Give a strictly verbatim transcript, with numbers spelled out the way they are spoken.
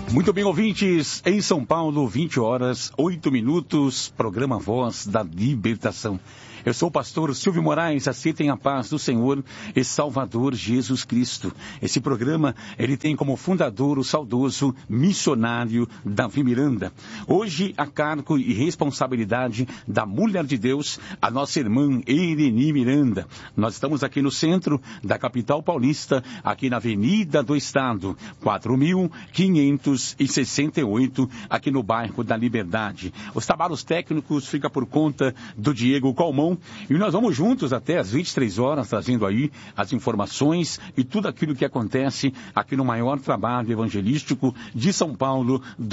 Muito bem, ouvintes, em São Paulo, vinte horas, oito minutos, programa Voz da Libertação. Eu sou o pastor Silvio Moraes, aceitem a paz do Senhor e Salvador Jesus Cristo. Esse programa, ele tem como fundador o saudoso missionário Davi Miranda. Hoje, a cargo e responsabilidade da Mulher de Deus, a nossa irmã Ireni Miranda. Nós estamos aqui no centro da capital paulista, aqui na Avenida do Estado, quatro mil quinhentos e sessenta e oito, aqui no bairro da Liberdade. Os trabalhos técnicos ficam por conta do Diego Calmon. E nós vamos juntos até às vinte e três horas, trazendo aí as informações e tudo aquilo que acontece aqui no maior trabalho evangelístico de São Paulo, do